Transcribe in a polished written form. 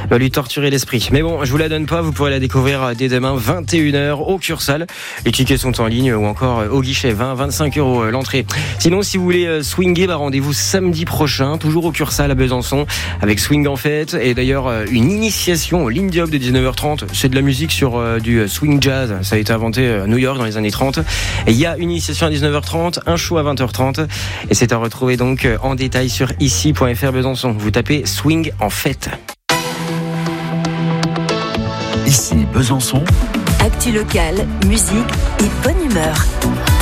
va lui torturer l'esprit. Mais bon, je vous la donne pas, vous pourrez la découvrir dès demain 21h au Cursal. Les tickets sont en ligne ou encore au guichet, 20-25 € l'entrée. Sinon, si vous voulez swinguer, rendez-vous samedi prochain, toujours au Cursal à Besançon, avec Swing en fête. Et d'ailleurs, une initiation au Lindy Hop de 19h30. C'est de la musique sur du swing jazz. Ça a été inventé à New York dans les années 30. Et il y a une initiation à 19h30, un show à 20h30. Et c'est à retrouver donc en détail sur ici.fr Besançon. Vous tapez Swing en fête. Ici Besançon. Actu locale, musique et bonne humeur.